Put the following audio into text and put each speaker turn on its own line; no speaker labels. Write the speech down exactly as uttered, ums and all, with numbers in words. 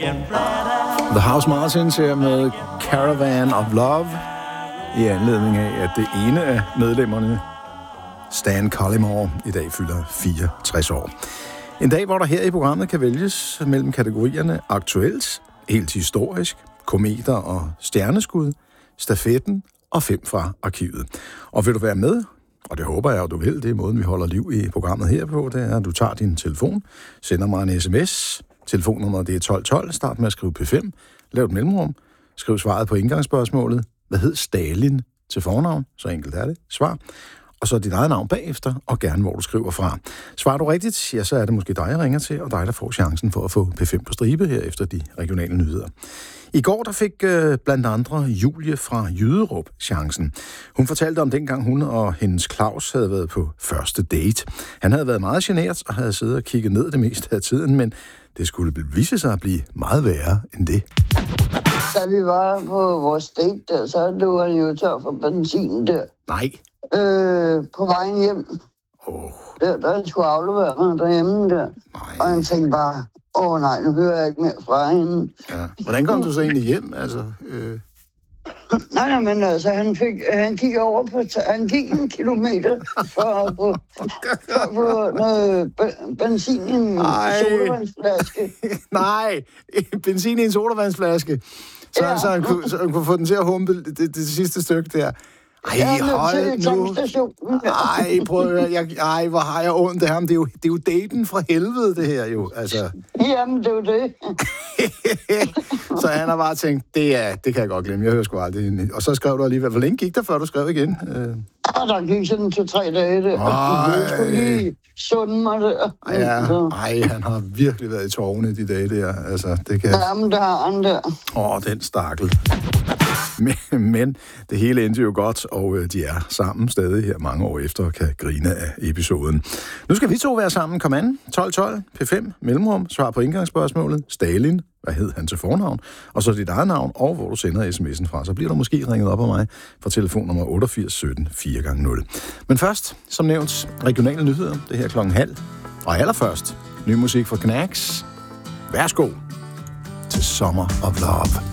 The House Martins her med Caravan of Love, i anledning af, at det ene af medlemmerne, Stan Collymore, i dag fylder fireogtres år. En dag, hvor der her i programmet kan vælges mellem kategorierne aktuelt, helt historisk, kometer og stjerneskud, stafetten og fem fra arkivet. Og vil du være med? Og det håber jeg, at du vil. Det er måden, vi holder liv i programmet her på. Det er, at du tager din telefon, sender mig en sms. Telefonnummeret det er tolv tolv. Start med at skrive P fem. Lav et mellemrum. Skriv svaret på indgangsspørgsmålet. Hvad hed Stalin til fornavn? Så enkelt er det. Svar. Og så dit eget navn bagefter, og gerne hvor du skriver fra. Svarer du rigtigt, ja, så er det måske dig, jeg ringer til, og dig, der får chancen for at få P fem på stribe her efter de regionale nyheder. I går der fik øh, blandt andre Julie fra Jyderup chancen. Hun fortalte om dengang hun og hendes Claus havde været på første date. Han havde været meget genert og havde siddet og kigget ned det meste af tiden, men det skulle vise sig at blive meget værre end det.
Da vi var på vores date der, så lå han jo tør for benzin der.
Nej.
Øh, på vejen hjem.
Oh.
Der, der han skulle aflevere mig derhjemme der.
Nej.
Og han tænkte bare, åh oh, nej, nu hører jeg ikke mere fra hende.
Ja. Hvordan kom du så egentlig hjem? Altså, øh...
Nej, nej, men altså, han, fik, han gik over på, han gik en kilometer for at få, for at få noget benzin i en sodavandsflaske.
Nej, benzin i en sodavandsflaske. Så, ja. så, han kunne, så han kunne få den til at humpe det, det, det sidste stykke der. Ej,
ja,
hold nu. Ej, prøv at høre. Jeg, ej, hvor har jeg ondt af ham. Det er, jo, det er jo daten fra helvede, det her jo. Altså.
Jamen, det er jo det.
Så han har bare tænkt, det, er, det kan jeg godt glemme. Jeg hører sgu aldrig. Og så skrev du alligevel. Hvor længe gik der, før du skrev igen?
Ja, der gik sådan to-tre dage. Det. Jeg skulle lige sunde mig der.
Ja, ej, han har virkelig været i tårne de dage der. Altså, det kan...
Jamen, der har han der.
Åh, den stakkel. Men, men det hele endte jo godt, og de er sammen stadig her mange år efter og kan grine af episoden. Nu skal vi to være sammen. Kom an. tolv tolv. P fem. Mellemrum. Svar på indgangsspørgsmålet. Stalin. Hvad hed han til fornavn? Og så dit eget navn, og hvor du sender sms'en fra. Så bliver der måske ringet op af mig fra telefonnummer otteogfirs sytten fire gange nul. Men først, som nævnt, regionale nyheder. Det her klokken halv. Og allerførst, ny musik fra Knacks. Værsgo til Summer of Love.